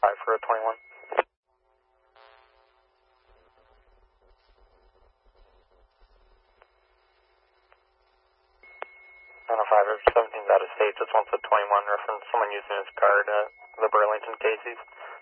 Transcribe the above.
5 for a 21. 905 or 17's out of state, just wants a 21 reference someone using his card at the Burlington Casey's.